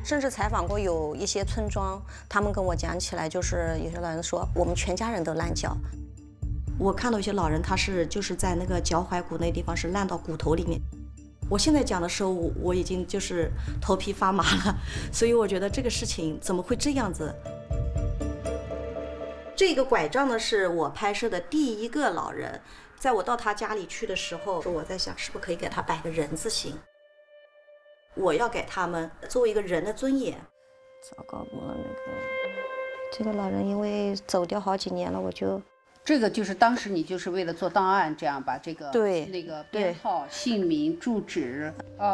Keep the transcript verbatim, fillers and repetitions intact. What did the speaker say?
甚至采访过有一些村庄，他们跟我讲起来，就是有些老人说我们全家人都烂脚。我看到一些老人，他是就是在那个脚踝骨那地方是烂到骨头里面。我现在讲的时候，我我已经就是头皮发麻了，所以我觉得这个事情怎么会这样子？这个拐杖呢，是我拍摄的第一个老人，在我到他家里去的时候，我在想是不是可以给他摆个人字形。我要给他们作为一个人的尊严。糟糕了，那个这个老人因为走掉好几年了，我就这个就是当时你就是为了做档案，这样把这个对那个编号、姓名、住址啊、